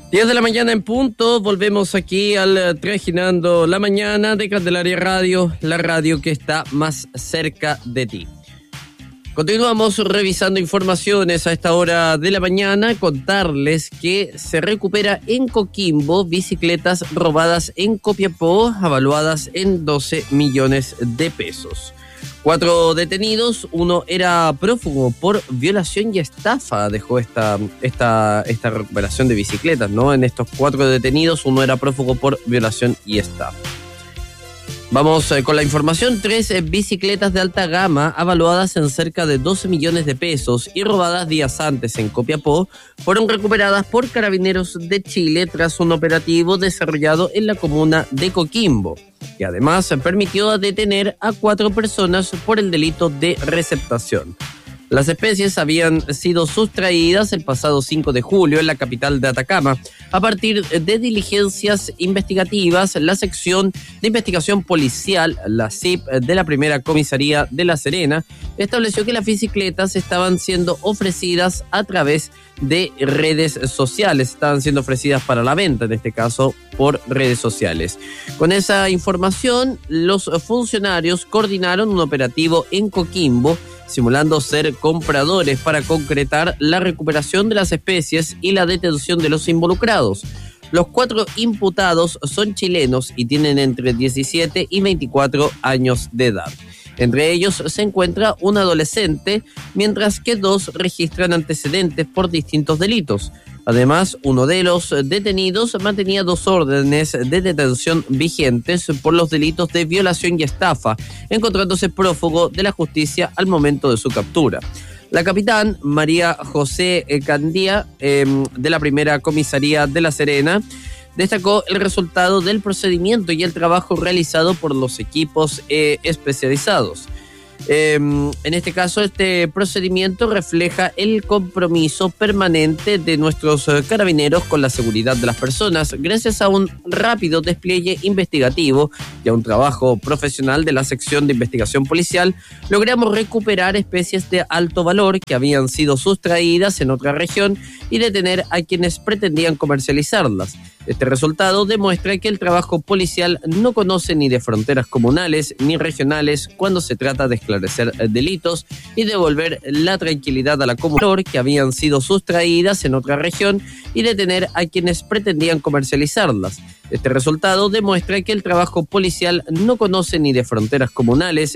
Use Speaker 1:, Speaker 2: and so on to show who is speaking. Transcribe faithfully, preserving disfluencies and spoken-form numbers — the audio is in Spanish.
Speaker 1: diez de la mañana en punto, volvemos aquí al Trajinando la Mañana de Candelaria Radio, la radio que está más cerca de ti. Continuamos revisando informaciones a esta hora de la mañana. Contarles que se recupera en Coquimbo bicicletas robadas en Copiapó, avaluadas en doce millones de pesos. Cuatro detenidos, uno era prófugo por violación y estafa, dejó esta, esta, esta recuperación de bicicletas, ¿no? En estos cuatro detenidos, uno era prófugo por violación y estafa. Vamos eh, con la información. Tres eh, bicicletas de alta gama avaluadas en cerca de doce millones de pesos y robadas días antes en Copiapó fueron recuperadas por Carabineros de Chile tras un operativo desarrollado en la comuna de Coquimbo, que además permitió detener a cuatro personas por el delito de receptación. Las especies habían sido sustraídas el pasado cinco de julio en la capital de Atacama. A partir de diligencias investigativas, la sección de investigación policial, la S I P de la primera comisaría de La Serena, estableció que las bicicletas estaban siendo ofrecidas a través de redes sociales, estaban siendo ofrecidas para la venta, en este caso por redes sociales. Con esa información, los funcionarios coordinaron un operativo en Coquimbo, simulando ser compradores para concretar la recuperación de las especies y la detención de los involucrados. Los cuatro imputados son chilenos y tienen entre diecisiete y veinticuatro años de edad. Entre ellos se encuentra un adolescente, mientras que dos registran antecedentes por distintos delitos. Además, uno de los detenidos mantenía dos órdenes de detención vigentes por los delitos de violación y estafa, encontrándose prófugo de la justicia al momento de su captura. La capitán María José Candía, eh, de la primera comisaría de La Serena, destacó el resultado del procedimiento y el trabajo realizado por los equipos eh, especializados. Eh, en este caso, este procedimiento refleja el compromiso permanente de nuestros eh, carabineros con la seguridad de las personas, gracias a un rápido despliegue investigativo y a un trabajo profesional de la sección de investigación policial. Logramos recuperar especies de alto valor que habían sido sustraídas en otra región y detener a quienes pretendían comercializarlas. Este resultado demuestra que el trabajo policial no conoce ni de fronteras comunales ni regionales cuando se trata de esclarecer delitos y devolver la tranquilidad a la comunidad que habían sido sustraídas en otra región y detener a quienes pretendían comercializarlas. Este resultado demuestra que el trabajo policial no conoce ni de fronteras comunales